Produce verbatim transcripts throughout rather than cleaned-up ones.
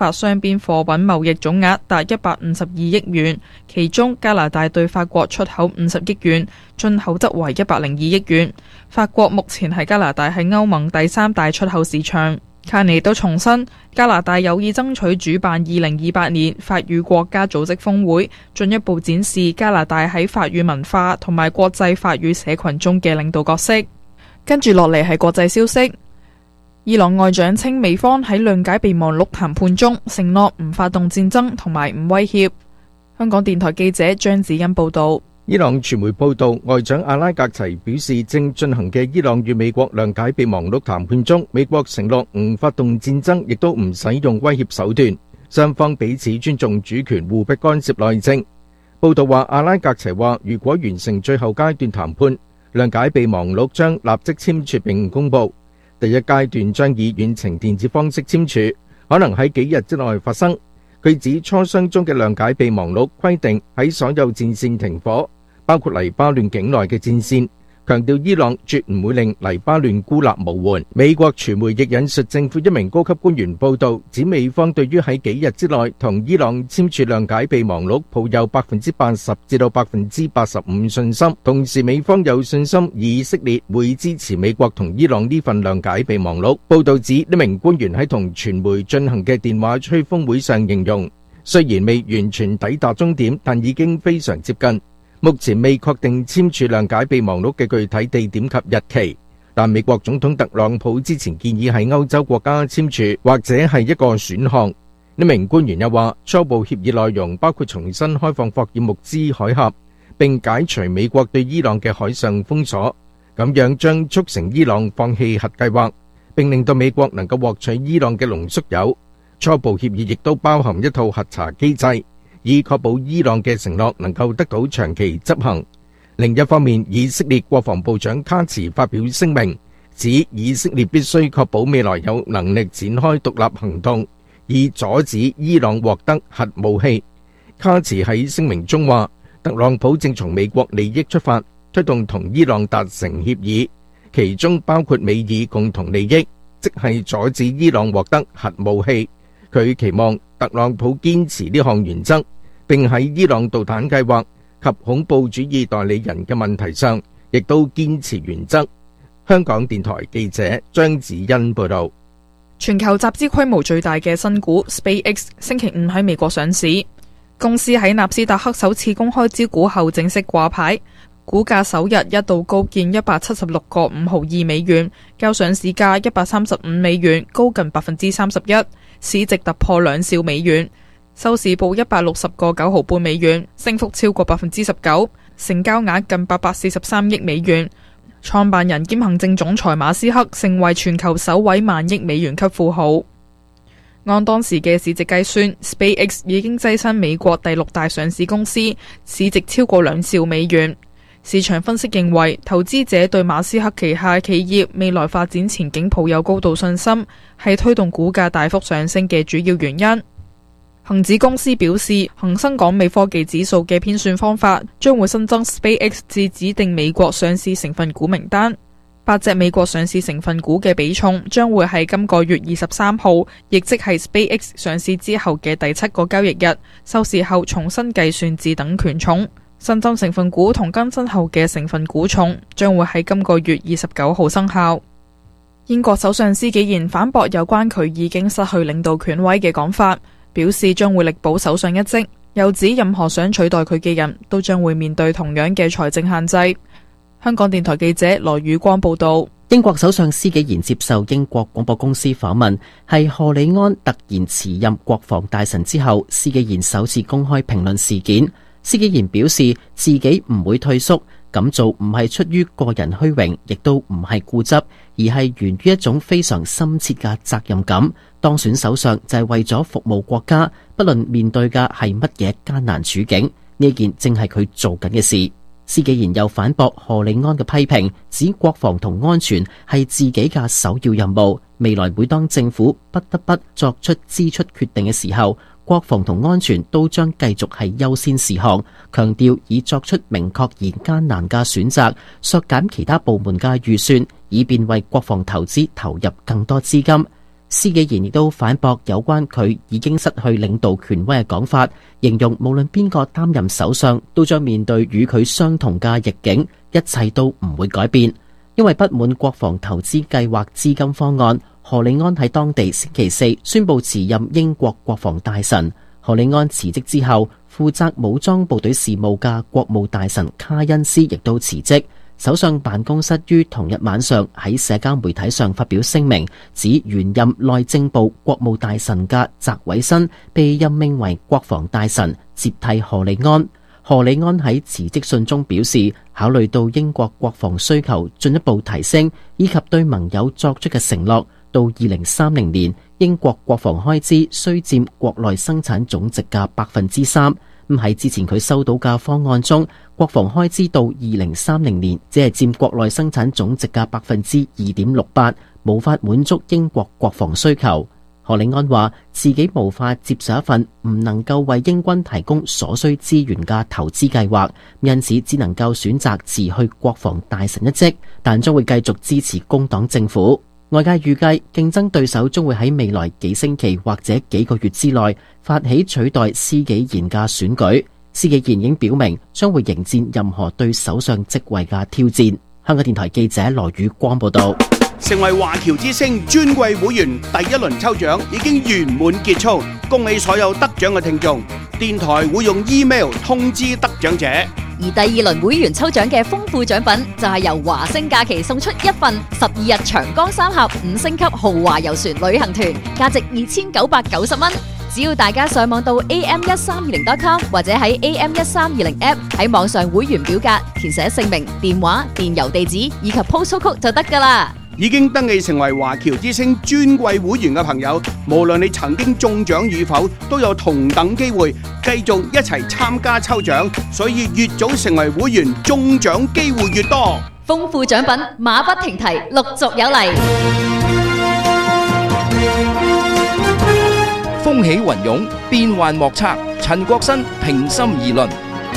法雙邊貨品貿易總額達一百五十二億元，其中加拿大對法國出口五十億元，進口則為一百零二億元。法國目前係加拿大喺歐盟第三大出口市場。卡尼都重申，加拿大有意爭取主辦二零二八年法語國家組織峰會，進一步展示加拿大喺法語文化同埋國際法語社群中嘅領導角色。跟住落嚟係國際消息，伊朗外長稱美方喺諒解備忘錄談判中承諾唔發動戰爭同埋唔威脅。香港電台記者張子欣報道。 伊朗傳媒報道，外長阿拉格齊表示，正進行嘅伊朗與美國諒解備忘錄談判中，美國承諾唔發動戰爭，亦都唔使用威脅手段，雙方彼此尊重主權，互不干涉內政。報道話，阿拉格齊話，如果完成最後階段談判，諒解備忘錄將立即簽署並公佈。第一階段將以遠程電子方式簽署，可能喺幾日之內發生。佢指磋商中嘅諒解備忘錄規定喺所有戰線停火，包括黎巴嫩境內嘅戰線，強調伊朗絕唔會令黎巴嫩孤立無援。美國傳媒亦引述政府一名高級官員報道，指美方對於喺幾日之內同伊朗簽署諒解備忘錄抱有百分之八十至到百分之八十五信心，同時美方有信心以色列會支持美國同伊朗呢份諒解備忘錄。報道指呢名官員喺同傳媒進行嘅電話吹風會上形容，雖然未完全抵達終點，但已經非常接近。目前未確定簽署諒解備忘錄嘅具體地點及日期，但美國總統特朗普之前建議喺歐洲國家簽署，或者係一個選項。呢名官員又話，初步協議內容包括重新開放霍爾木茲海峽，並解除美國對伊朗嘅海上封鎖，咁樣將促成伊朗放棄核計劃，並令到美國能夠獲取伊朗嘅濃縮鈾。初步協議亦都包含一套核查機制，以確保伊朗嘅承諾能夠得到長期執行。另一方面，以色列國防部長卡茨發表聲明，指以色列必須確保未來有能力展開獨立行動，以阻止伊朗獲得核武器。卡茨喺聲明中話，特朗普正從美國利益出發，推動同伊朗達成協議，其中包括美伊共同利益，即係阻止伊朗獲得核武器。佢期望特朗普堅持呢項原則，並喺伊朗導彈計劃及恐怖主義代理人嘅問題上，亦都堅持原則。香港電台記者張子欣報道。 全球集資規模最大嘅新股 SpaceX 星期五喺美國上市，公司喺納斯達克首次公開招股後正式掛牌，股價首日一度高見一百七十六個五毫二美元，較上市價一百三十五美元高近百分之三十一，市值突破兩兆美元。收市報一百六十個九毫半美元，升幅超過百分之十九，成交額近八百四十三億美元。創辦人兼行政總裁馬斯克成為全球首位萬億美元級富豪。按當時嘅市值計算， SpaceX 已經躋身美國第六大上市公司，市值超過兩兆美元。市場分析認為，投資者對馬斯克旗下企業未來發展前景抱有高度信心，係推動股價大幅上升嘅主要原因。恒指公司表示，恒生港美科技指數嘅編算方法將會新增 SpaceX 至指定美國上市成分股名單。八隻美國上市成分股嘅比重將會係今個月二十三號，亦即係 SpaceX 上市之後嘅第七個交易日，收市後重新計算至等權重。新增成分股同更新後嘅成分股重將會喺今個月二十九號生效。英國首相施紀賢反駁有關佢已經失去領導權威嘅講法，表示將會力保首相一職，又指任何想取代佢嘅人都將會面對同樣嘅財政限制。香港電台記者羅宇光報道。 英國首相施紀賢接受英國廣播公司訪問，係賀里安突然辭任國防大臣之後，施紀賢首次公開評論事件。施紀賢表示自己唔會退縮，咁做唔係出於個人虛榮，亦都唔係固執，而係源於一種非常深切嘅責任感。當選首相就係為咗服務國家，不論面對嘅係乜嘢艱難處境，呢件正係佢做緊嘅事。施紀賢又反駁賀里安嘅批評，指國防同安全係自己嘅首要任務，未來每當政府不得不作出支出決定嘅時候，國防同安全都將繼續係優先事項，強調已作出明確而艱難嘅選擇，削減其他部門嘅預算，以便為國防投資投入更多資金。 施紀賢亦都反駁有關佢已經失去領導權威嘅講法，形容無論邊個擔任首相，都將面對與佢相同嘅逆境，一切都唔會改變。因為不滿國防投資計劃資金方案，何利安喺當地星期四宣布辭任英國國防大臣。何利安辭職之後，負責武裝部隊事務嘅國務大臣卡恩斯亦都辭職。首相辦公室於同日晚上喺社交媒體上發表聲明，指原任內政部國務大臣嘅澤偉新被任命為國防大臣，接替何利安。何利安喺辭職信中表示，考慮到英國國防需求進一步提升，以及對盟友作出嘅承諾，到二零三零年英國國防開支須佔國內生產總值嘅百分之三。咁喺之前佢收到嘅方案中，國防開支到二零三零年只係佔國內生產總值嘅百分之二點六八，無法滿足英國國防需求。何利安話自己無法接受一份唔能夠為英軍提供所需資源嘅投資計劃，因此只能夠選擇辭去國防大臣一職，但將會繼續支持工黨政府。外界預計競爭對手將會喺未來幾星期或者幾個月之內發起取代施紀賢嘅選舉。施紀賢已經表明將會迎戰任何對首相職位嘅挑戰。香港電台記者羅宇光報道。 成為華僑之星尊貴會員第一輪抽獎已經圓滿結束，恭喜所有得獎嘅聽眾。電台會用 email 通知得獎者。 而第二輪會員抽獎嘅豐富獎品就係由華星假期送出一份十二日長江三峽五星級豪華遊船旅行團，價值二千九百九十蚊。只要大家上網到 a m 一三二零 dot com 或者喺 a m 一三二零 app 喺網上會員表格填寫姓名、電話、電郵地址以及 postal code 就得㗎喇。 已經登記成為華僑之星尊貴會員嘅朋友，無論你曾經中獎與否，都有同等機會繼續一齊參加抽獎，所以越早成為會員，中獎機會越多。 豐富獎品馬不停蹄，陸續有嚟。 風起雲湧，變幻莫測。陳國新平心而論。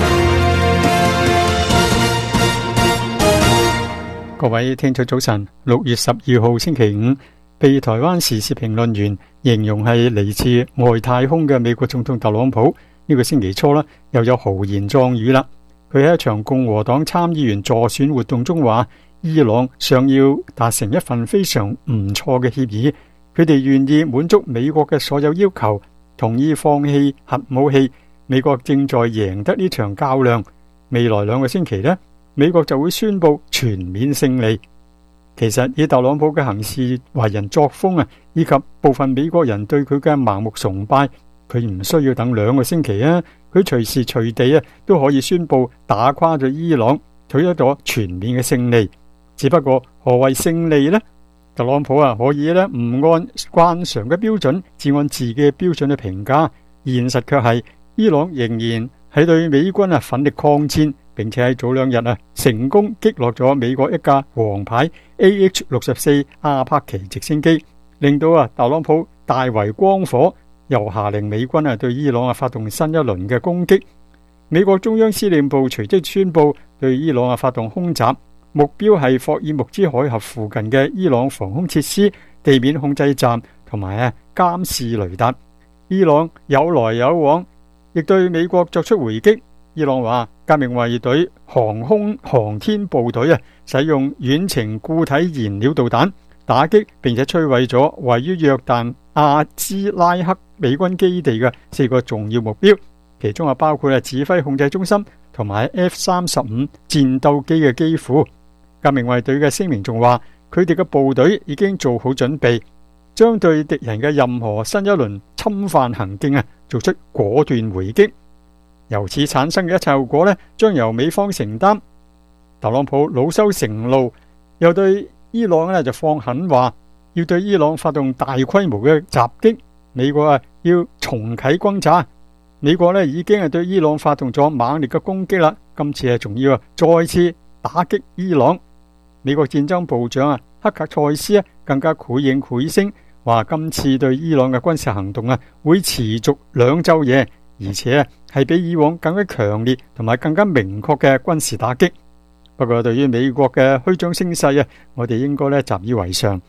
各位聽眾早晨，六月十二號星期五，被台灣時事評論員形容係嚟自外太空嘅美國總統特朗普，呢個星期初啦，又有豪言壯語啦。佢喺一場共和黨參議員助選活動中話，伊朗想要達成一份非常唔錯嘅協議，佢哋願意滿足美國嘅所有要求，同意放棄核武器。美國正在贏得呢場較量，未來兩個星期呢，美國就會宣布全面勝利。其實以特朗普嘅行事為人作風啊，以及部分美國人對佢嘅盲目崇拜，佢唔需要等兩個星期啊，佢隨時隨地啊都可以宣布打垮咗伊朗，取得咗全面嘅勝利。只不過何謂勝利呢？特朗普啊可以呢唔按慣常嘅標準，只按自己嘅標準去評價，現實卻係伊朗仍然係對美軍啊奮力抗戰，並且喺早兩日啊成功擊落咗美國一架王牌 A H 六十四阿帕奇直升機，令到啊特朗普大為光火，又下令美軍啊對伊朗啊發動新一輪嘅攻擊。美國中央司令部隨即宣布對伊朗啊發動空襲，目標係霍爾木茲海峽附近嘅伊朗防空設施、地面控制站同埋啊監視雷達。伊朗有來有往，亦對美國作出回擊。伊朗話革命衛隊航空航天部隊啊，使用遠程固體燃料導彈打擊並且摧毀咗位於約旦阿茲拉克美軍基地嘅四個重要目標，其中啊包括啊指揮控制中心同埋 F 三十五戰鬥機嘅機庫。革命衛隊嘅聲明仲話，佢哋嘅部隊已經做好準備，將對敵人嘅任何新一輪侵犯行徑啊做出果斷回擊。由此產生嘅一切後果呢，將由美方承擔。特朗普惱羞成怒，又對伊朗呢就放狠話，要對伊朗發動大規模嘅襲擊。美國啊要重啟轟炸。美國呢已經係對伊朗發動咗猛烈嘅攻擊啦，今次係仲要啊再次打擊伊朗。美國戰爭部長啊克格塞斯啊更加繪影繪聲，話今次對伊朗嘅軍事行動啊會持續兩晝夜，而且啊係比以往更加強烈同埋更加明確嘅軍事打擊。不過對於美國嘅虛張聲勢啊，我哋應該咧習以為常。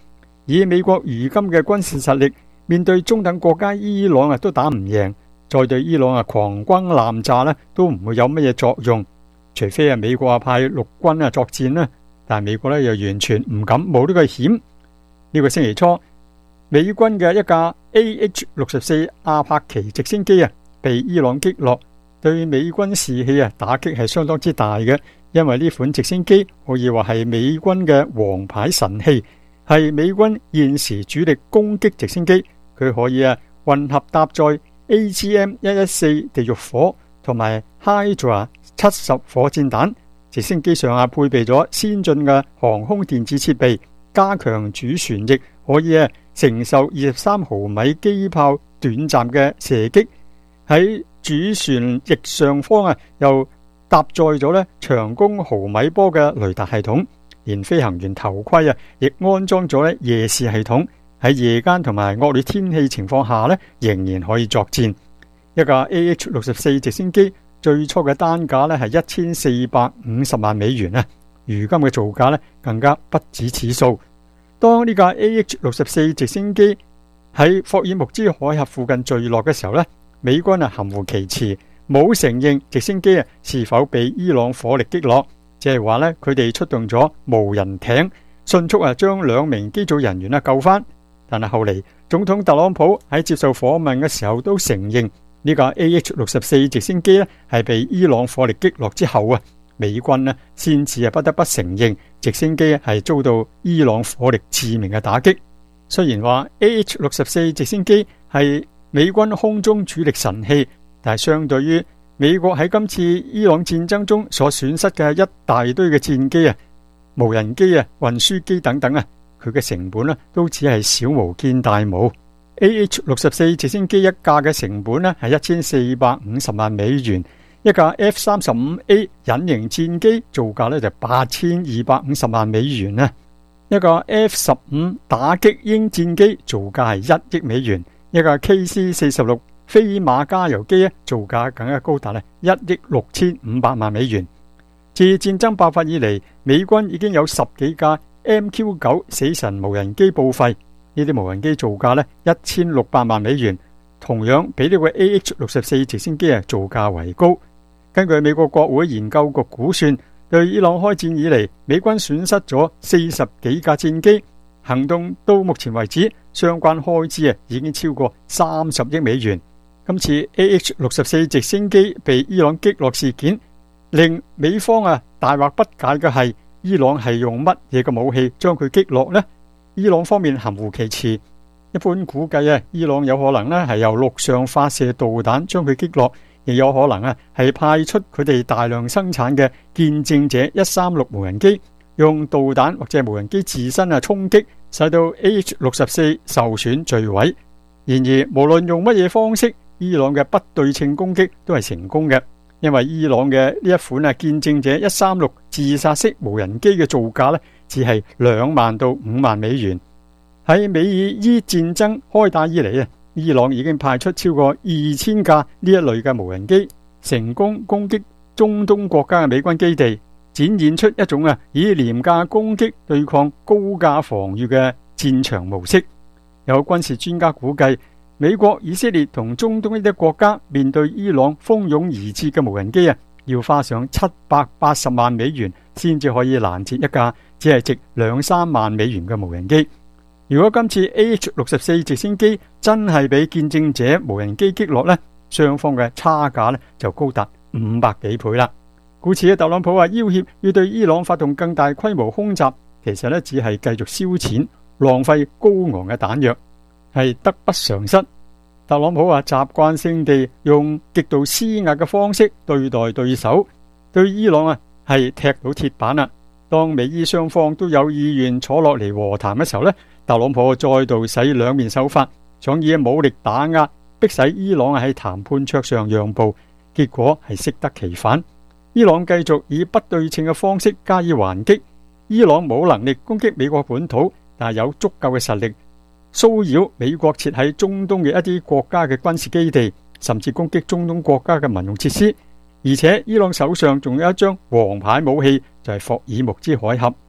以美國如今嘅軍事實力，面對中等國家伊朗啊都打唔贏，再對伊朗啊狂轟濫炸呢都唔會有乜嘢作用，除非係美國啊派陸軍啊作戰啦，但係美國呢又完全唔敢冒呢個險。呢個星期初，美軍嘅一架 A H 六十四阿帕奇直升機啊被伊朗擊落，對美軍士氣啊打擊係相當之大嘅，因為呢款直升機可以話係美軍嘅王牌神器，係美軍現時主力攻擊直升機。佢可以啊混合搭載 A G M 一一四地獄火同埋 Hydra 七十火箭彈。直升機上啊配備咗先進嘅航空電子設備，加強主旋翼，可以啊承受二十三毫米機炮短暫嘅射擊。喺主旋翼上方啊又搭載咗咧長弓毫米波嘅雷達系統，連飛行員頭盔啊亦安裝咗咧夜視系統，喺夜間同埋惡劣天氣情況下咧仍然可以作戰。一架 A H 六十四直升機最初嘅單價咧係一千四百五十萬美元啊，如今嘅造價咧更加不止此數。當呢架 A H 六十四直升機喺霍爾木茲海峽附近墜落嘅時候咧，美軍啊含糊其辭，冇承認直升機啊是否被伊朗火力擊落，即係話咧佢哋出動咗無人艇，迅速啊將兩名機組人員啊救翻。但係後嚟總統特朗普喺接受訪問嘅時候都承認，呢架 A H 六十四直升機咧係被伊朗火力擊落之後啊，美軍咧先至啊不得不承認直升機係遭到伊朗火力致命嘅打擊。雖然話 A H 六十四直升機係美軍空中主力神器，但係相對於美國喺今次伊朗戰爭中所損失嘅一大堆嘅戰機啊、無人機啊、運輸機等等啊，佢嘅成本咧都只係小巫見大巫。A H 六十四直升機一架嘅成本咧係一千四百五十萬美元，一架 F 三十五 A 隱形戰機造價咧就八千二百五十萬美元啊，一架 F 十五打擊鷹戰機造價係一億美元，一架 K C 四十六飛馬加油機咧造價更加高達咧一億六千五百萬美元。自戰爭爆發以嚟，美軍已經有十幾架 M Q 九死神無人機報廢，呢啲無人機造價咧一千六百萬美元，同樣比呢個 A H 六十四直升機啊造價為高。根據美國國會研究局估算，對伊朗開戰以嚟，美軍損失咗四十幾架戰機，行動到目前為止，相關開支啊已經超過三十億美元。今次 A H 六十四直升機被伊朗擊落事件，令美方啊大惑不解嘅係，伊朗係用乜嘢嘅武器將佢擊落呢？伊朗方面含糊其辭，一般估計啊，伊朗有可能咧係由陸上發射導彈將佢擊落，亦有可能啊係派出佢哋大量生產嘅見證者一三六無人機，用導彈或者無人機自身啊衝擊，使到 A H 六十四受損墜毀。然而無論用乜嘢方式，伊朗嘅不對稱攻擊都係成功嘅，因為伊朗嘅呢一款啊見證者一三六自殺式無人機嘅造價呢，只係兩萬到五萬美元。喺美伊戰爭開打以嚟啊，伊朗已經派出超過二千架呢一類嘅無人機，成功攻擊中東國家嘅美軍基地，展現出一種啊以廉價攻擊對抗高價防禦嘅戰場模式。有軍事專家估計，美國、以色列同中東呢啲國家面對伊朗蜂擁而至嘅無人機啊，要花上七百八十萬美元先至可以攔截一架只係值兩三萬美元嘅無人機。如果今次 A H 六十四直升機真係俾見證者無人機擊落呢，雙方嘅差價呢就高達五百幾倍啦。故此，特朗普話要挾要對伊朗發動更大規模空襲，其實呢只係繼續燒錢，浪費高昂嘅彈藥，係得不償失。特朗普話習慣性地用極度施壓嘅方式對待對手，對伊朗啊係踢到鐵板啦。當美伊雙方都有意願坐落嚟和談嘅時候呢，特朗普再度使兩面手法，想以武力打壓，迫使伊朗喺談判桌上讓步，結果係適得其反。伊朗繼續以不對稱嘅方式加以還擊。伊朗冇能力攻擊美國本土，但係有足夠嘅實力騷擾美國設喺中東嘅一啲國家嘅軍事基地，甚至攻擊中東國家嘅民用設施。而且伊朗手上仲有一張王牌武器，就係霍爾木茲海峽。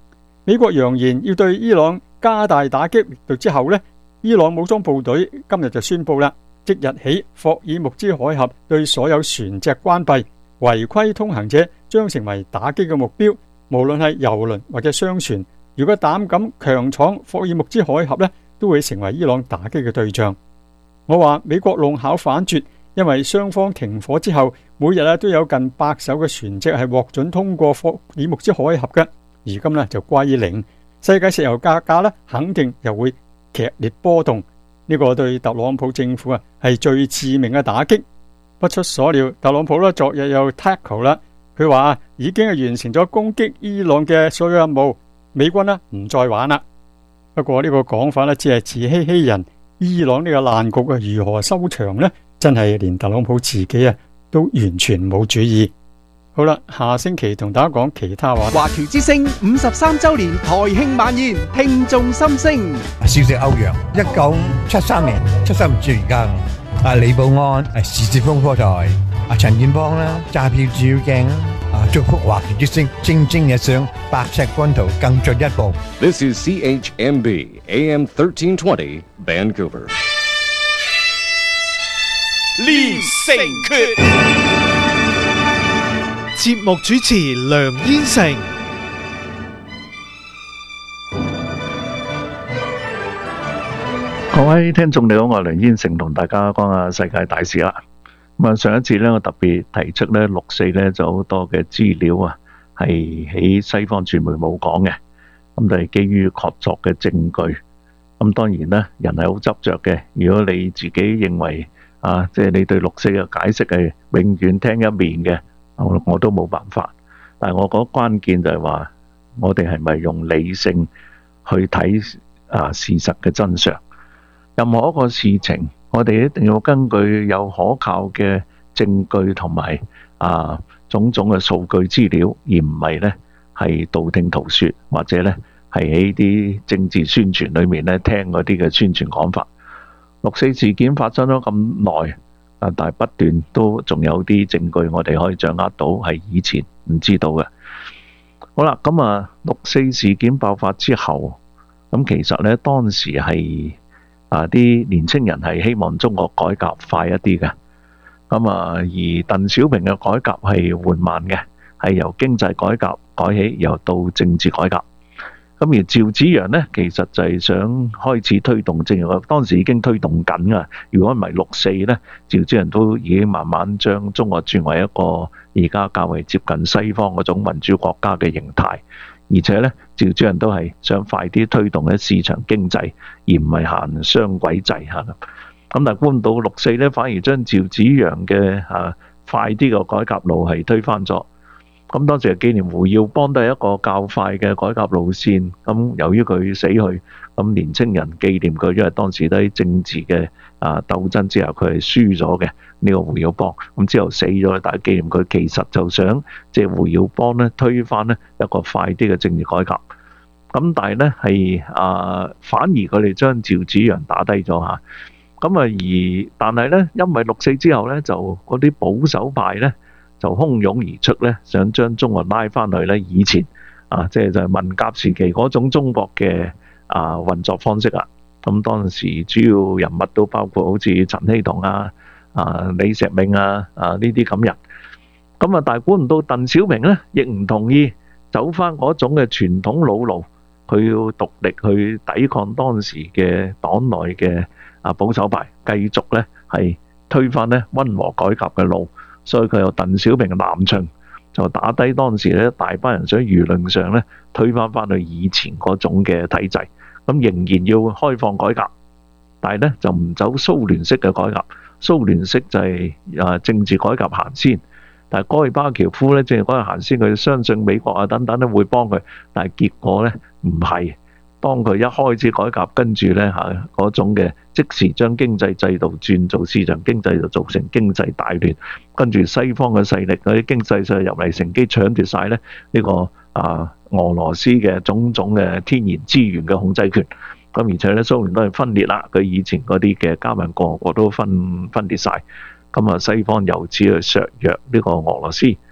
美國揚言要對伊朗加大打擊力度之後呢，伊朗武裝部隊今日就宣布啦，即日起霍爾木茲海峽對所有船隻關閉，違規通行者將成為打擊嘅目標，無論係郵輪或者商船，如果膽敢強闖霍爾木茲海峽呢，都會成為伊朗打擊嘅對象。我話美國弄巧反拙，因為雙方停火之後，每日啊都有近百艘嘅船隻係獲准通過霍爾木茲海峽嘅，而今呢就歸零，世界石油價格呢肯定又會劇烈波動，呢個對特朗普政府啊係最致命嘅打擊。不出所料，特朗普呢昨日又 tackle 啦，佢話已經係完成咗攻擊伊朗嘅所有任務，美軍呢唔再玩啦。不過呢個講法呢只係自欺欺人，伊朗呢個爛局啊如何收場呢？真係連特朗普自己啊都完全冇主意。好啦，下星期同大家講其他話。 華僑之聲五十三周年台慶晚宴，聽眾心聲。 少食歐陽，一九七三年七十五歲而家。啊，李寶安，啊，時事風波台，啊，陳建邦啦，詐騙照鏡啦，啊，祝福華僑之聲蒸蒸日上，百尺竿頭更進一步。 This is C H M B A M thirteen twenty Vancouver。 連城訣，節目主持梁燕成。 各位聽眾你好，我係梁燕成，同大家講下世界大事啦。咁啊，上一次咧，我特別提出咧六四咧就好多嘅資料啊，係喺西方傳媒冇講嘅，咁就係基於確鑿嘅證據。咁當然咧，人係好執着嘅。如果你自己認為啊，即係你對六四嘅解釋係永遠聽一面嘅，我我都冇辦法。但係我覺得關鍵就係話，我哋係咪用理性去睇啊事實嘅真相？任何一個事情，我哋一定要根據有可靠嘅證據同埋啊種種嘅數據資料，而唔係呢係道聽途說，或者呢係喺啲政治宣傳裏面呢聽嗰啲嘅宣傳講法。六四事件發生咗咁耐，啊，但係不斷都仲有啲證據我哋可以掌握到，係以前唔知道嘅。好啦，咁啊，六四事件爆發之後，咁其實呢當時係啊！啲年青人係希望中國改革快一啲嘅，咁啊，而鄧小平嘅改革係緩慢嘅，係由經濟改革改起，又到政治改革。咁而趙紫陽呢，其實就係想開始推動政治，當時已經推動緊噶。如果唔係六四呢，趙紫陽都已經慢慢將中國轉為一個而家較為接近西方嗰種民主國家嘅形態。而且咧，趙紫陽都係想快啲推動咧市場經濟，而唔係行雙軌制嚇。咁但係觀到六四咧，反而將趙紫陽嘅嚇快啲嘅改革路係推翻咗。咁當時紀念胡耀邦都係一個較快嘅改革路線。咁由於佢死去，咁年青人紀念佢，因為當時都喺政治嘅啊鬥爭之下，佢係輸咗嘅呢個胡耀邦。咁之後死咗，但係紀念佢，其實就想即係胡耀邦咧推翻咧一個快啲嘅政治改革。咁但係咧係啊，反而佢哋將趙紫陽打低咗嚇。咁啊而但係咧，因為六四之後咧，就嗰啲保守派咧就洶湧而出咧，想將中國拉翻去咧以前啊，即係就係文革時期嗰種中國嘅啊運作方式啦。咁當時主要人物都包括好似陳希同啊、啊李石銘啊、啊呢啲咁人。咁啊，但係估唔到鄧小平咧，亦唔同意走翻嗰種嘅傳統老路，佢要獨立去抵抗當時嘅黨內嘅啊保守派，繼續咧係推翻咧溫和改革嘅路。所以佢有鄧小平嘅南巡，就打低當時咧大班人想輿論上咧推翻翻去以前嗰種嘅體制。咁仍然要開放改革，但係咧就唔走蘇聯式嘅改革。蘇聯式就係啊政治改革行先，但係戈爾巴喬夫咧政治改革行先，佢相信美國啊等等咧會幫佢，但係結果咧唔係。當佢一開始改革，跟住咧嚇嗰種嘅即時將經濟制度轉做市場經濟，就造成經濟大亂。跟住西方嘅勢力嗰啲經濟勢力入嚟乘機搶奪晒咧呢個啊俄羅斯嘅種種嘅天然資源嘅控制權。咁而且咧蘇聯都係分裂啦，佢以前嗰啲嘅加盟共和國都分分裂晒。咁啊西方由此去削弱呢個俄羅斯。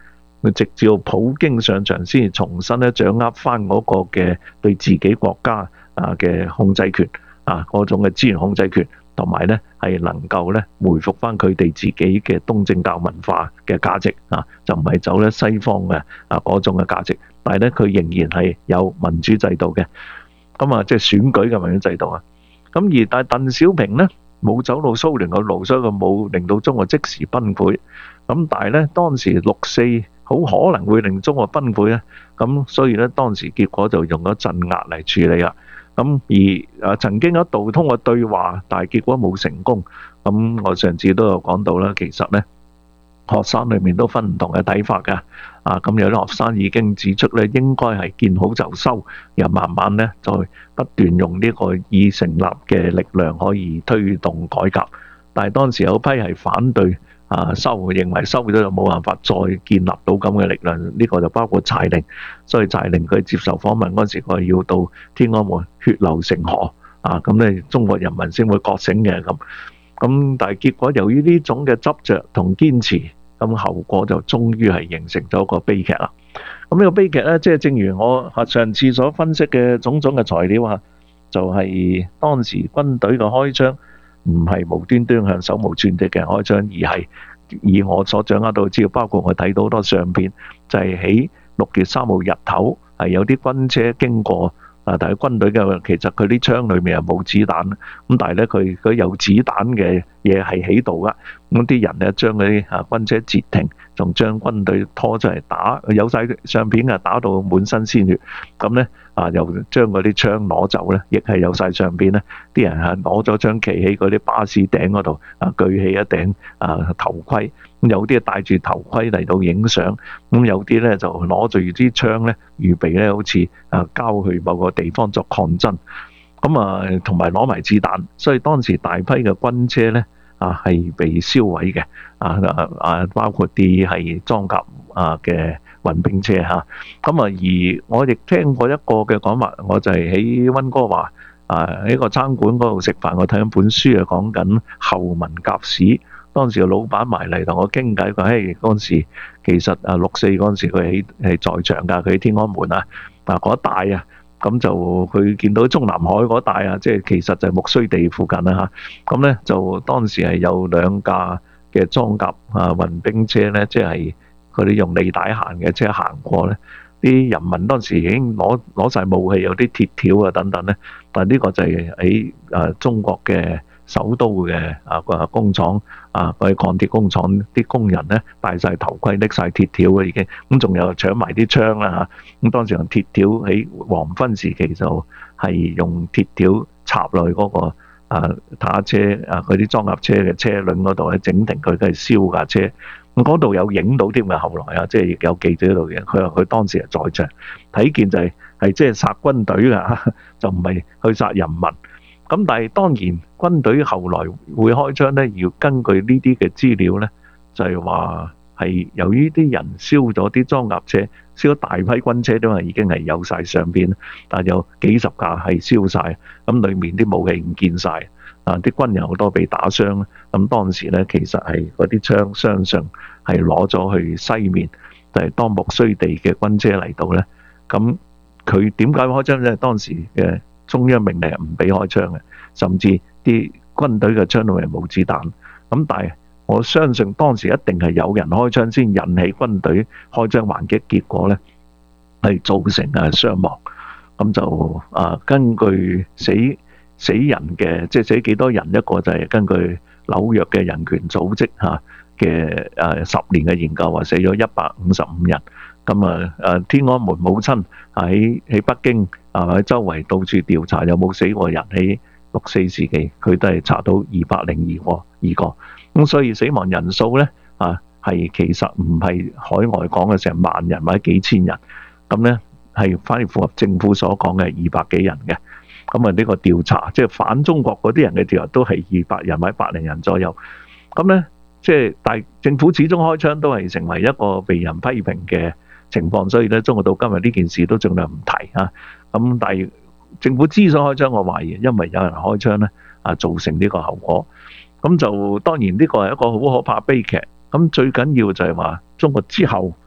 直至到普京上場先至重新咧掌握翻嗰個嘅對自己國家啊嘅控制權啊嗰種嘅資源控制權，同埋咧係能夠咧回復翻佢哋自己嘅東正教文化嘅價值啊，就唔係走咧西方嘅啊嗰種嘅價值，但係咧佢仍然係有民主制度嘅，咁啊即係選舉嘅民主制度啊。咁而但係鄧小平咧冇走到蘇聯嘅路，所以佢冇令到中國即時崩潰。咁但係咧當時六四好可能會令中國崩潰咧，咁所以咧當時結果就用咗鎮壓嚟處理啦。咁而啊曾經一度通過對話，但係結果冇成功。咁我上次都有講到啦，其實咧學生裏面都分唔同嘅睇法㗎。啊咁有啲學生已經指出咧，應該係見好就收，又慢慢咧再不斷用呢個已成立嘅力量可以推動改革。但係當時有批係反對啊收，認為收咗就冇辦法再建立到咁嘅力量。呢個就包括柴玲，所以柴玲佢接受訪問嗰時，佢要到天安門血流成河啊！咁咧中國人民先會覺醒嘅咁。咁但係結果由於呢種嘅執着同堅持，咁後果就終於係形成咗一個悲劇啦。咁呢個悲劇咧，即係正如我上次所分析嘅種種嘅材料啊，就係當時軍隊嘅開槍唔係無端端向手無寸鐵嘅人開槍，而係以我所掌握到資料，包括我睇到好多相片，就係喺六月三號日頭係有啲軍車經過。啊！但係軍隊嘅其實佢啲槍裏面係冇子彈，咁但係咧佢佢有子彈嘅嘢係喺度噶，咁啲人咧將嗰啲啊軍車截停，仲將軍隊拖出嚟打，有晒相片啊，打到滿身鮮血，咁咧啊又將嗰啲槍攞走咧，亦係有晒相片咧，啲人係攞咗槍企喺嗰啲巴士頂嗰度啊，舉起一頂啊頭盔。有啲戴住頭盔嚟到影相，咁有啲咧就攞住啲槍咧，預備咧好似啊交去某個地方作抗爭，咁啊同埋攞埋子彈，所以當時大批嘅軍車咧啊係被燒毀嘅，啊啊啊包括啲係裝甲啊嘅運兵車嚇，咁啊而我亦聽過一個嘅講法，我就係喺溫哥華啊喺個餐館嗰度食飯，我睇緊本書啊講緊後文革史。當時個老闆埋嚟同我傾偈，佢嘿嗰陣時其實啊六四嗰陣時佢喺係在場㗎，佢喺天安門啊啊嗰一帶啊，咁就佢見到中南海嗰一帶啊，即係其實就係木須地附近啦嚇。咁咧就當時係有兩架嘅裝甲啊運兵車咧，即係佢哋用履帶行嘅車行過咧，啲人民當時已經攞攞曬武器，有啲鐵條啊等等咧。但係呢個就係喺啊中國嘅首都嘅啊個工廠啊，嗰啲鋼鐵工廠啲工人咧戴晒頭盔，拎晒鐵條嘅已經，咁仲有搶埋啲槍啦嚇。咁當時用鐵條喺黃昏時期就係用鐵條插落去嗰個啊坦克車啊嗰啲裝甲車嘅車輪嗰度咧，整停佢，跟住燒架車。咁嗰度有影到添嘅，後來啊，即係亦有記者喺度嘅。佢話佢當時係在場睇見就係係即係殺軍隊㗎，就唔係去殺人民。咁但係當然軍隊後來會開槍咧，要根據呢啲嘅資料咧，就係話係由於啲人燒咗啲裝甲車，燒咗大批軍車，因為已經係有晒相片，但係有幾十架係燒晒，咁裡面啲武器唔見晒，啊啲軍人好多被打傷。咁當時咧其實係嗰啲槍相信係攞咗去西面，就係當木須地嘅軍車嚟到咧，咁佢點解會開槍咧？當時嘅中央命令係唔俾開槍嘅，甚至啲軍隊嘅槍裏面冇子彈。咁但係我相信當時一定係有人開槍先引起軍隊開槍還擊，結果咧係造成啊傷亡。咁就啊根據死死人嘅即係死幾多人，一個就係根據紐約嘅人權組織嚇嘅誒十年嘅研究話死咗一百五十五人。咁啊誒天安門母親喺喺北京啊喺周圍到處調查有冇死過人，喺六四時期佢都係查到二百零二個二個。咁所以死亡人數咧啊係其實唔係海外講嘅成萬人或者幾千人，咁咧係反而符合政府所講嘅二百幾人嘅。咁啊呢個調查即係反中國嗰啲人嘅調查都係二百人或者百零人左右。咁咧即係但係政府始終開槍都係成為一個被人批評嘅情況，所以咧中國到今日呢件事都盡量唔提啊。咁但係政府之所以開槍，我懷疑因為有人開槍咧啊，造成呢個後果。咁就當然呢個係一個好可怕悲劇。咁最緊要就係話中國之後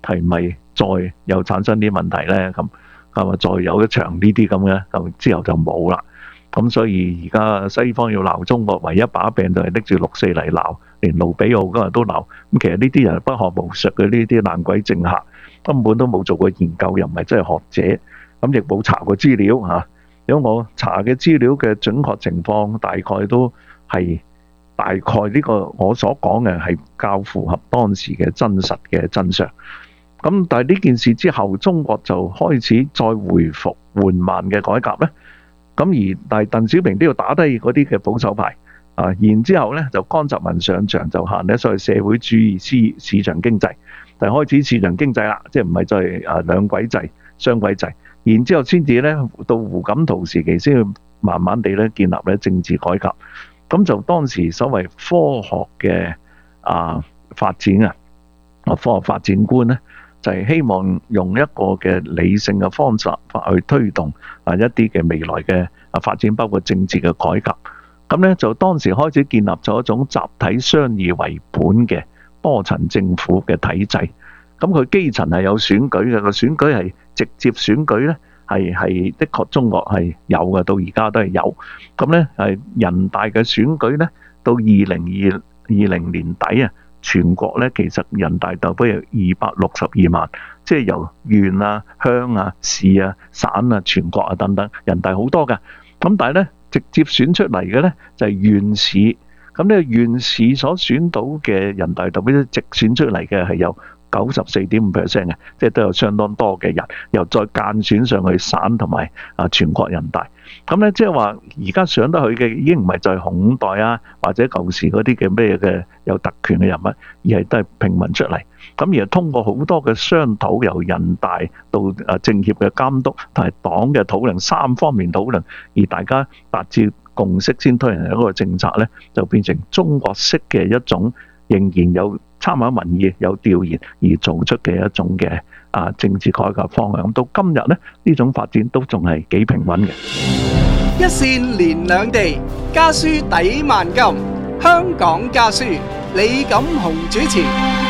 係咪再又產生啲問題咧？咁咁啊，再有一場呢啲咁嘅，咁之後就冇啦。咁所以而家西方要鬧中國，唯一把柄就係拎住六四嚟鬧，連盧比奧嗰日都鬧。咁其實呢啲人不學無術嘅，呢啲爛鬼政客根本都冇做過研究，又唔係真係學者，咁亦冇查過資料嚇。因為我查嘅資料嘅準確情況，大概都係大概呢個我所講嘅係較符合當時嘅真實嘅真相。咁但係呢件事之後，中國就開始再回復緩慢嘅改革咧。咁而但係鄧小平都要打低嗰啲嘅保守派啊，然之後咧就江澤民上場就行咧所謂社會主義市市場經濟，就開始市場經濟啦，即係唔係再係啊兩軌制、雙軌制，然之後先至咧到胡錦濤時期先去慢慢地咧建立咧政治改革。咁就當時所謂科學嘅啊發展啊，啊科學發展觀咧，就係希望用一個嘅理性嘅方式去推動啊一啲嘅未來嘅啊發展，包括政治嘅改革。咁咧就當時開始建立咗一種集體商議為本嘅多層政府嘅體制。咁佢基層係有選舉嘅，個選舉係直接選舉咧，係係的確中國係有嘅，到而家都係有。咁咧係人大嘅選舉咧，到二零二二零年底啊，全國咧其實人大代表有二百六十二萬，即係由縣啊、鄉啊、市啊、省啊、全國啊等等，人大好多㗎。咁但係咧直接選出嚟嘅咧就係縣市。咁呢個縣市所選到嘅人大代表直選出嚟嘅係有九十四點五 percent 嘅，即係都有相當多嘅人，又再間選上去省同埋啊全國人大。咁咧即係話而家上得去嘅已經唔係就係紅五代啊，或者舊時嗰啲嘅咩嘅有特權嘅人物，而係都係平民出嚟。咁而係通過好多嘅商討，由人大到啊政協嘅監督同埋黨嘅討論，三方面討論，而大家達至共識先推行一個政策咧，就變成中國式嘅一種仍然有參考民意、有調研而做出嘅一種嘅啊政治改革方向。咁到今日咧，呢種發展都仲係幾平穩嘅。 一線連兩地，家書抵萬金。香港家書，李錦雄主持。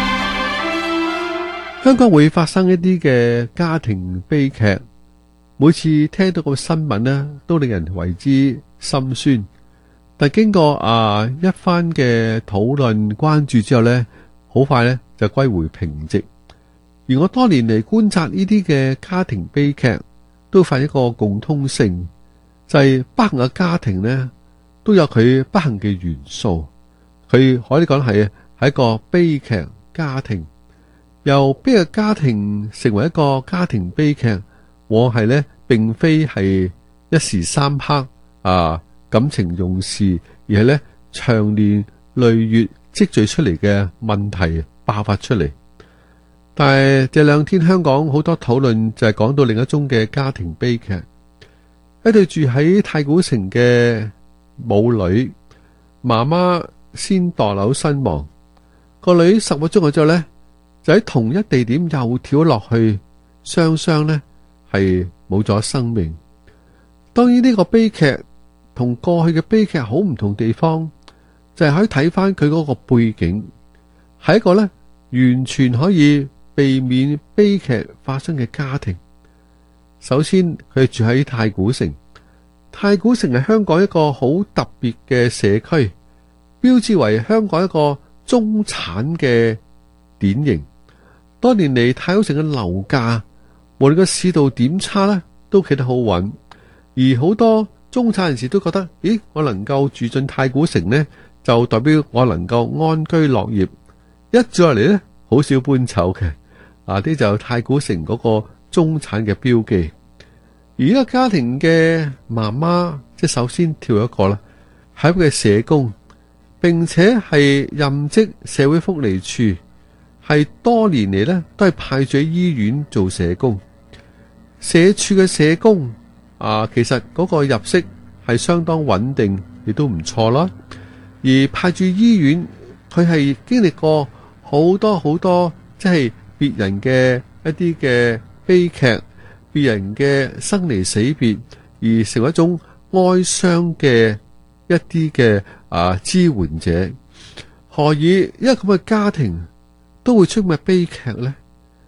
香港會發生一啲嘅家庭悲劇，每次聽到個新聞呢，都令人為之心酸。但經過啊一番嘅討論關注之後呢，好快呢就歸回平靜。而我多年嚟觀察呢啲嘅家庭悲劇，都發現一個共通性，就係不幸嘅家庭呢都有佢不幸嘅元素。佢可以講係係一個悲劇家庭，由悲劇家庭成為一個家庭悲劇，往往係呢並非係一時三刻啊感情用事，而係呢長年累月積聚出嚟嘅問題爆發出嚟。但係這兩天香港好多討論就係講到另一宗嘅家庭悲劇，一對住喺太古城嘅母女，媽媽先墮樓身亡，個女十個鐘之後呢，就喺同一地點又跳落去，雙雙呢係冇咗生命。當然呢個悲劇同過去嘅悲劇好唔同地方，就係可以睇翻佢嗰個背景，係一個呢完全可以避免悲劇發生嘅家庭。首先佢住喺太古城，太古城係香港一個好特別嘅社區，標誌為香港一個中產嘅典型。多年嚟太古城嘅樓價無論個市道點差呢，都企得好穩，而好多中產人士都覺得，咦，我能夠住進太古城呢，就代表我能夠安居樂業。一住落嚟呢，好少搬走嘅，啊啲就太古城嗰個中產嘅標記。而呢個家庭嘅媽媽，即係首先跳一個啦，係一個社工，並且係任職社會福利處，係多年嚟呢都係派駐喺醫院做社工。社署嘅社工啊，其實嗰個入息係相當穩定，亦都唔錯啦。而派駐醫院，佢係經歷過好多好多，即係別人嘅一啲嘅悲劇，別人嘅生離死別，而成為一種哀傷嘅一啲嘅啊支援者。何以一個咁嘅家庭都會出咩悲劇呢？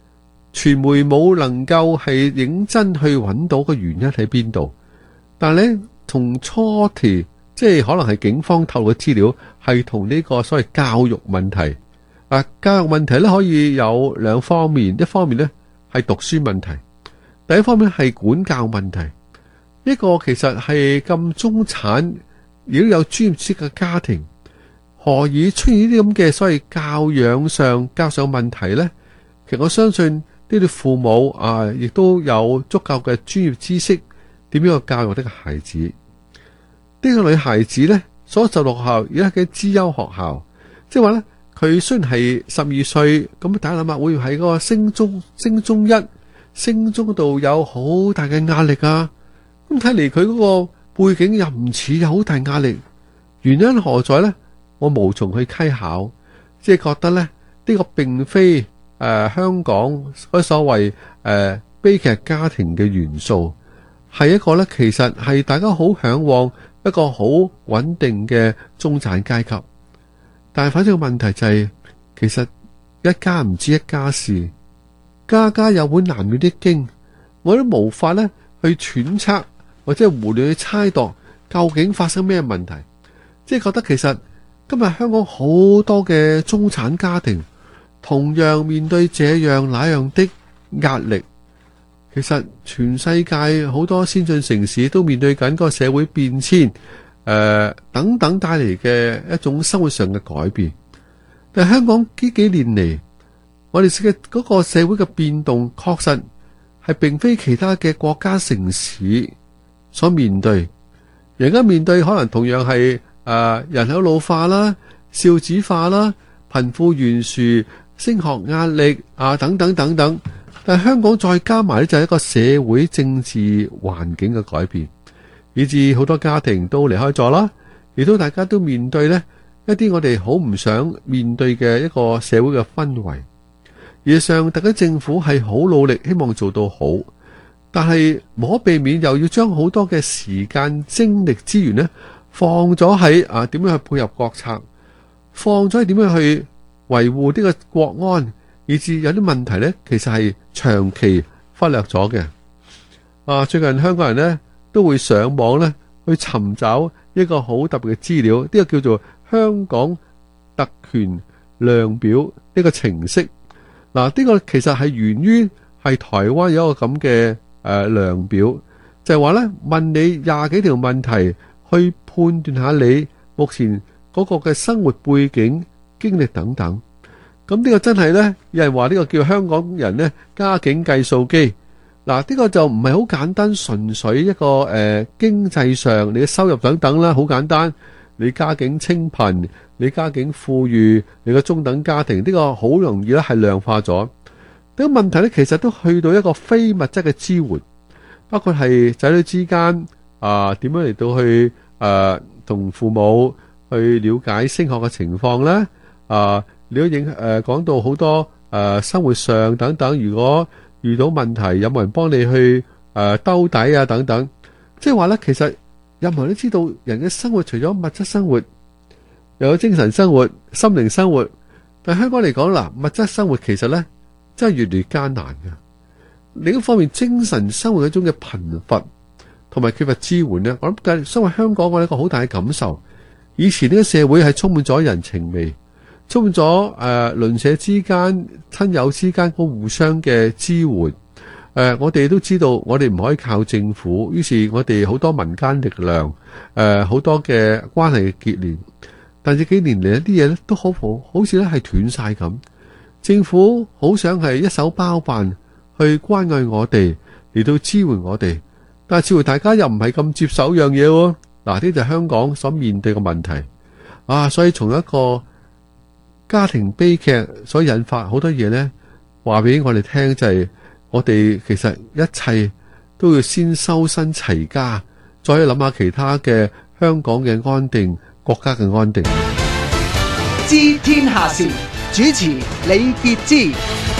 傳媒冇能夠係認真去揾到個原因喺邊度。但係咧，從初期即係可能係警方透露嘅資料，係同呢個所謂教育問題。啊，教育問題咧可以有兩方面，一方面咧係讀書問題，第一方面係管教問題。一個其實係咁中產，如果有專業知識嘅家庭，何以出現呢啲咁嘅所謂教養上加上問題呢？其實我相信呢啲父母啊，亦都有足夠嘅專業知識，點樣去教育呢個孩子。呢、呢個女孩子呢，所受到學校而家嘅資優學校，即係話呢，佢雖然係十二歲，咁大家諗下會喺個升中升中一升中度有好大嘅壓力啊！咁睇嚟佢嗰個背景又唔似有好大壓力，原因何在呢？我無從去稽考，即係覺得咧呢、呢個並非誒、呃、香港嗰所謂誒、呃、悲劇家庭嘅元素，係一個咧其實係大家好向往一個好穩定嘅中產階級。但係反正個問題就係、是，其實一家唔知一家事，家家有本難唸的經，我都無法咧去揣測或者係胡亂去猜度究竟發生咩問題。即係覺得其實今日香港好多嘅中產家庭同樣面對這樣那樣的壓力。其實全世界好多先進城市都面對緊個社會變遷，誒、呃、等等帶嚟嘅一種生活上嘅改變。但係香港呢幾年嚟，我哋嘅嗰個社會嘅變動確實係並非其他嘅國家城市所面對。人家面對可能同樣係誒、呃、人口老化啦、少子化啦、貧富懸殊、升學壓力啊等等等等。但係香港再加埋咧，就係一個社會政治環境嘅改變，以致好多家庭都離開咗啦，亦都大家都面對呢一啲我哋好唔想面對嘅一個社會嘅氛圍。而上特區政府係好努力，希望做到好，但係無可避免又要將好多嘅時間、精力、資源呢放咗喺啊點樣去配合國策，放咗喺點樣去維護呢個國安。以至有啲問題呢，其實係長期忽略咗嘅。啊，最近香港人呢都會上網呢去尋找一個好特別嘅資料，呢、這個叫做香港特權量表呢個程式。嗱、啊，呢、這個其實係源於係台灣有一個咁嘅誒量表，就係、是、話呢問你廿幾條問題，去判斷下你目前嗰個嘅生活背景、經歷等等。咁呢個真係呢，有人話呢個叫香港人呢家境計數機。嗱，呢個就唔係好簡單，純粹一個誒、呃、經濟上你嘅收入等等啦，好簡單。你家境清貧，你家境富裕，你個中等家庭，呢、這個好容易咧係量化咗。呢、這個問題呢，其實都去到一個非物質嘅支援，包括係仔女之間啊，點樣嚟到去誒同、呃、父母去了解升學嘅情況呢？啊。你都影誒講到好多誒、呃、生活上等等，如果遇到問題，有冇人幫你去誒、呃、兜底啊等等？即係話咧，其實任何人都知道，人嘅生活除咗物質生活，又有精神生活、心靈生活。但係香港嚟講嗱，物質生活其實咧真係越嚟越艱難嘅。另一方面，精神生活一種嘅貧乏同埋缺乏支援咧，我諗嘅身為香港我有一個好大嘅感受。以前呢個社會係充滿咗人情味。充滿咗誒鄰舍之間、親友之間個互相嘅支援。誒、呃，我哋都知道，我哋唔可以靠政府，於是我哋好多民間力量，誒、呃，好多嘅關係嘅結連。但係幾年嚟一啲嘢咧，都好好，好似咧係斷晒咁。政府好想係一手包辦去關愛我哋，嚟到支援我哋，但係似乎大家又唔係咁接受樣嘢喎。嗱，呢就係香港所面對嘅問題啊！所以從一個家庭悲劇所引發好多嘢呢，話俾我哋聽就係我哋其實一切都要先修身齊家，再去諗下其他嘅香港嘅安定、國家嘅安定。 知天下事，主持李傑之。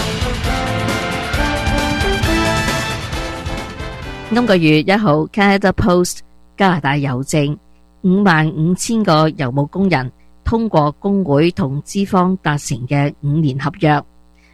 今個月一號 Canada Post 加拿大郵政五萬五千個郵務工人通過工會同資方達成嘅五年合約，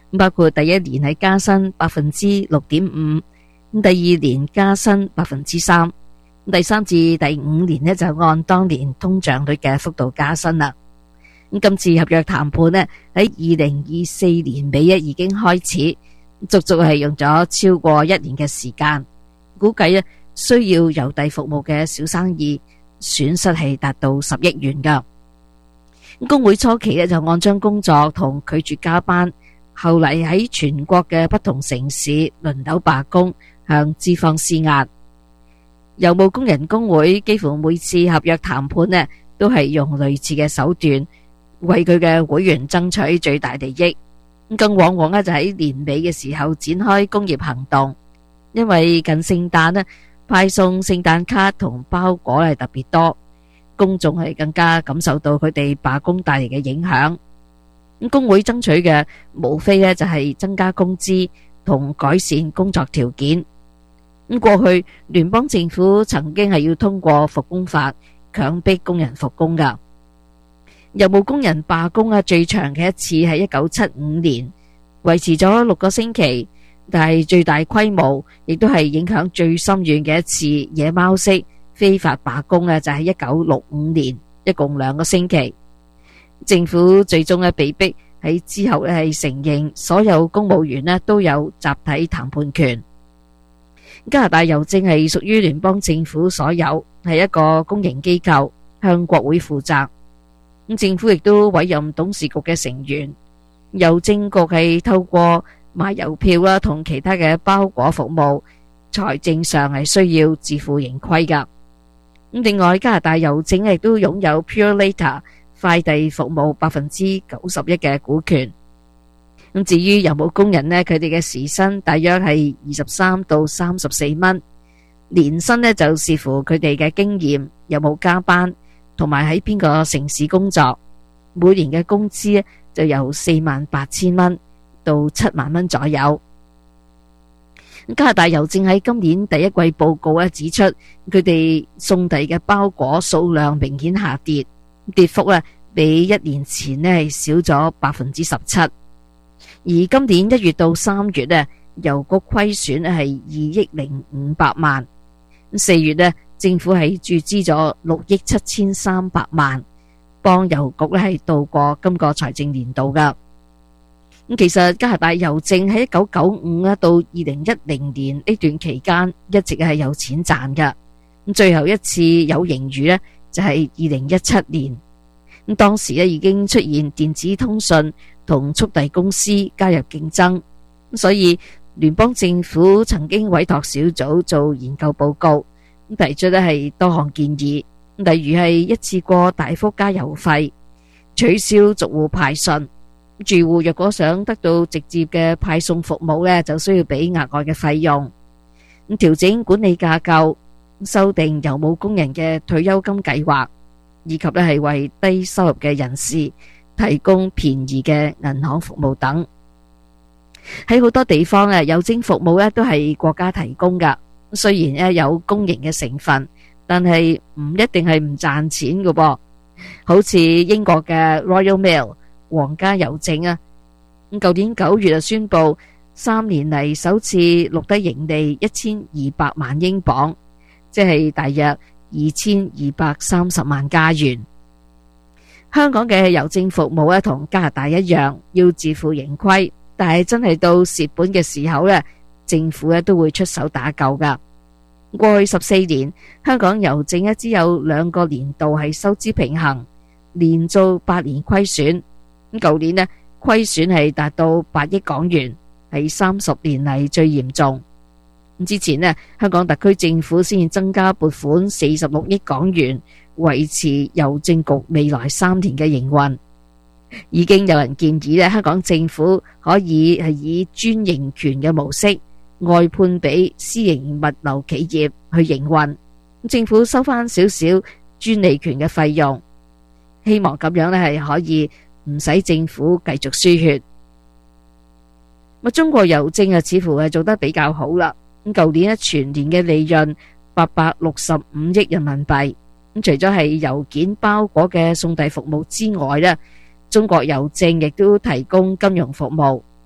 包括第一年係加薪百分之六點五，第二年加薪百分之三，第三至第五年呢就按當年通脹率嘅幅度加薪啦。咁今次合約談判呢喺二零二四年尾已經開始，足足係用咗超過一年嘅時間，估計呢需要郵遞服務嘅小生意損失係達到十億元噶。工會初期呢就按章工作同拒絕加班，後嚟喺全國嘅不同城市輪流罷工，向資方施壓。郵務工人工會幾乎每次合約談判呢都係用類似嘅手段，為佢嘅會員爭取最大利益。更往往呢就喺年尾嘅時候展開工業行動，因為近聖誕呢派送聖誕卡同包裹係特別多，公眾係更加感受到佢哋罷工帶嚟嘅影響。咁工會爭取嘅無非呢就係增加工資同改善工作條件。咁過去聯邦政府曾經係要通過復工法強迫工人復工噶。郵務工人罷工啊，最長嘅一次係一九七五年，維持咗六個星期，但係最大規模亦都係影響最深遠嘅一次野貓式非法罷工啊，就係一九六五年，一共兩個星期。政府最終咧被逼喺之後咧係承認所有公務員咧都有集體談判權。加拿大郵政係屬於聯邦政府所有，係一個公營機構，向國會負責。咁政府亦都委任董事局嘅成員。郵政局係透過賣郵票啦同其他嘅包裹服務，財政上係需要自負盈虧噶。咁另外，加拿大郵政亦都擁有 Purolator 快遞服務百分之九十一嘅股權。咁至於郵務工人呢，佢哋嘅時薪大約係二十三到三十四蚊，年薪呢就視乎佢哋嘅經驗，有冇加班，同埋喺邊個城市工作。每年嘅工資就由四萬八千蚊到七萬蚊左右。加拿大郵政喺今年第一季報告咧指出，佢哋送遞嘅包裹數量明顯下跌，跌幅咧比一年前咧係少咗百分之十七。而今年一月到三月咧，郵局虧損係二億零五百萬。四月咧，政府係注資咗六億七千三百萬，幫郵局咧係度過今個財政年度噶。咁其實加拿大郵政喺一九九五啊到二零一零年呢段期間一直係有錢賺噶。咁最後一次有盈餘咧就係二零一七年。咁當時咧已經出現電子通訊同速遞公司加入競爭，所以聯邦政府曾經委託小組做研究報告，提出咧係多項建議，例如係一次過大幅加郵費，取消逐戶派信，住戶若果想得到直接嘅派送服務咧，就需要俾額外嘅費用。咁調整管理架構，修訂郵務工人嘅退休金計劃，以及咧係為低收入嘅人士提供便宜嘅銀行服務等。喺好多地方咧，郵政服務咧都係國家提供噶。雖然咧有公營嘅成分，但係唔一定係唔賺錢噶噃。好似英國嘅 Royal Mail 皇家郵政啊，咁舊年九月就宣布三年嚟首次錄得盈利一千二百萬英鎊，即係大約二千二百三十萬加元。香港嘅郵政服務咧同加拿大一樣，要自負盈虧，但係真係到蝕本嘅時候咧，政府咧都會出手打救噶。過去十四年，香港郵政咧只有兩個年度係收支平衡，連做八年虧損。咁舊年咧虧損係達到八億港元，係三十年嚟最嚴重。咁之前咧，香港特區政府先至增加撥款四十六億港元，維持郵政局未來三年嘅營運。已經有人建議咧，香港政府可以係以專營權嘅模式外判俾私營物流企業去營運，政府收翻少少專利權嘅費用，希望咁樣咧係可以唔使政府繼續輸血。咁中國郵政啊，似乎係做得比較好啦。咁舊年咧全年嘅利潤八百六十五億人民幣。咁除咗係郵件包裹嘅送遞服務之外咧，中國郵政亦都提供金融服務。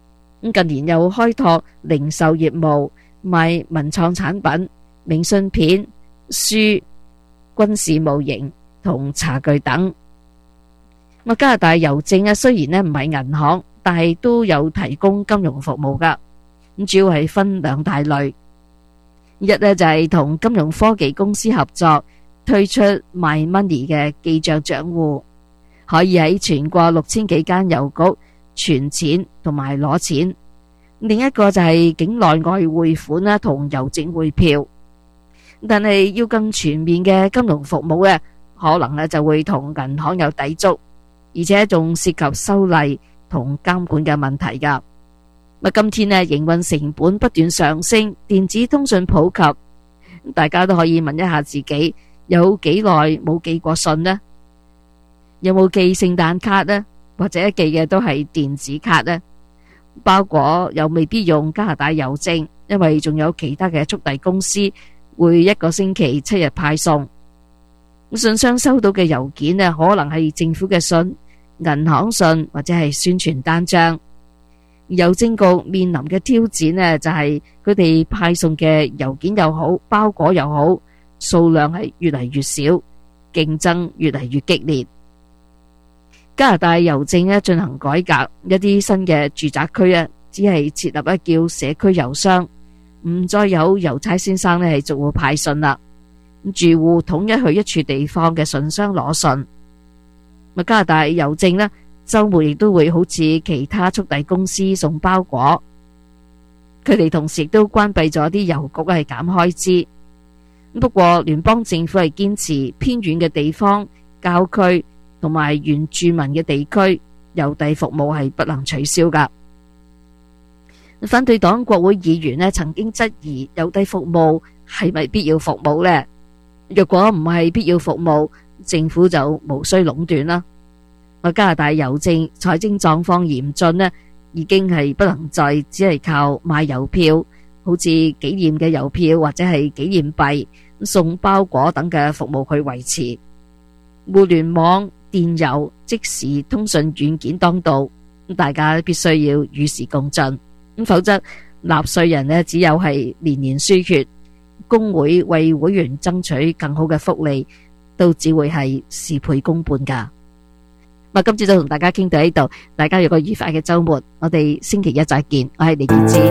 咁近年又開拓零售業務，賣文創產品、明信片、書、軍事模型同茶具等。咁加拿大郵政啊，雖然咧唔係銀行，但係都有提供金融服務噶。咁主要係分兩大類，一咧就係同金融科技公司合作，推出 MyMoney 嘅記賬賬戶，可以喺全國六千幾間郵局存錢同埋攞錢。另一個就係境內外匯款啦，同郵政匯票。但係要更全面嘅金融服務咧，可能咧就會同銀行有抵觸，而且仲涉及修例同監管嘅問題噶。咁今天咧營運成本不斷上升，電子通訊普及，大家都可以問一下自己，有幾耐冇寄過信呢？有冇寄聖誕卡呢？或者寄嘅都係電子卡呢？包裹又未必用加拿大郵政，因為仲有其他嘅速遞公司會一個星期七日派送。信箱收到嘅郵件呢，可能係政府嘅信、銀行信或者係宣傳單張。郵政局面臨嘅挑戰呢，就係佢哋派送嘅郵件又好，包裹又好，數量係越嚟越少，競爭越嚟越激烈。加拿大郵政呢進行改革，一啲新嘅住宅區啊，只係設立一叫社區郵箱，唔再有郵差先生呢係逐戶派信啦。住戶統一去一處地方嘅信箱攞信。加拿大郵政呢，周末亦都會好似其他速遞公司送包裹，佢哋同時亦都關閉咗啲郵局係減開支。不過聯邦政府係堅持偏遠嘅地方、郊區同埋原住民嘅地區郵遞服務係不能取消噶。反對黨國會議員呢曾經質疑郵遞服務係咪必要服務呢？若果唔係必要服務，政府就無需壟斷啦。加拿大郵政財政狀況嚴峻呢，已經係不能再只係靠賣郵票，好似紀念嘅郵票或者係紀念幣、送包裹等嘅服務去維持。互聯網、電郵、即時通訊軟件當道，大家必須要與時共進，否則納稅人呢只有係年年輸血，工會為會員爭取更好嘅福利，都只會係事倍功半噶。咁今朝就同大家傾到呢度，大家有個愉快嘅周末，我哋星期一再見。我係李潔芝。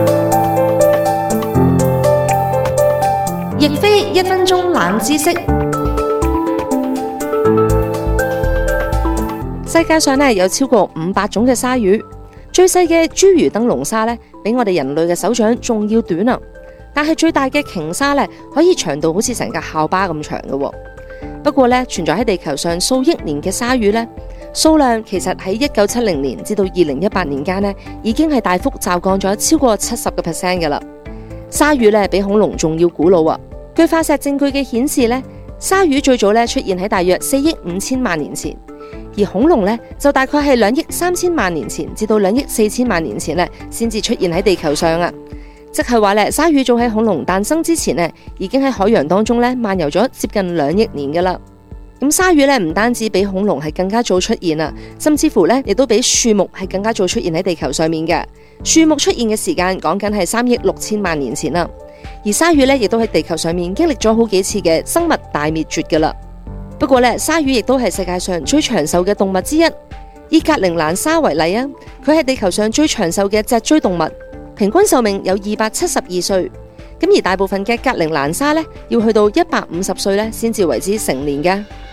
亦非一分鐘冷知識。世界上呢有超過五百種嘅鯊魚，最細嘅侏儒燈籠鯊呢，比我哋人類嘅手掌仲要短啊！但係最大嘅鯨鯊呢，可以長到好似成架校巴咁長嘅。不過呢，存在喺地球上數億年嘅鯊魚呢，數量其實喺一九七零年至到二零一八年間呢，已經係大幅驟降咗超過七十個 percent 嘅啦。鯊魚呢，比恐龍仲要古老啊！據化石證據嘅顯示呢，鯊魚最早呢出現喺大約四億五千萬年前，而恐龍呢，就大概係兩億三千萬年前至到兩億四千萬年前呢先至出現喺地球上啊！即係話咧，鯊魚早喺恐龍誕生之前呢，已經喺海洋當中咧漫遊咗接近兩億年噶啦。咁鯊魚咧唔單止比恐龍係更加早出現啊，甚至乎咧亦都比樹木係更加早出現喺地球上面嘅。樹木出現嘅時間講緊係三億六千萬年前啦，而鯊魚咧亦都喺地球上面經歷咗好幾次嘅生物大滅絕噶啦。不過咧，鯊魚亦都係世界上最長壽嘅動物之一。以格陵蘭鯊為例啊，佢係地球上最長壽嘅脊椎動物。平均壽命有二百七十二歲，咁而大部分嘅格陵蘭鯊呢，要去到一百五十歲呢先至為之成年嘅。